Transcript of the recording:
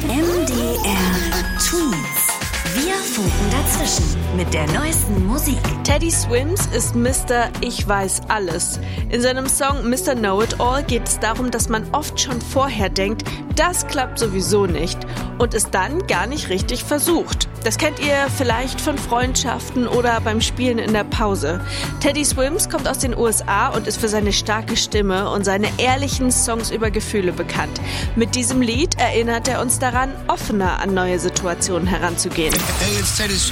MDR Twins. Wir funken dazwischen mit der neuesten Musik. Teddy Swims ist Mr. Ich weiß alles. In seinem Song Mr. Know-It-All geht es darum, dass man oft schon vorher denkt, das klappt sowieso nicht und es dann gar nicht richtig versucht. Das kennt ihr vielleicht von Freundschaften oder beim Spielen in der Pause. Teddy Swims kommt aus den USA und ist für seine starke Stimme und seine ehrlichen Songs über Gefühle bekannt. Mit diesem Lied erinnert er uns daran, offener an neue Situationen heranzugehen. Hey, it's Teddy Swims.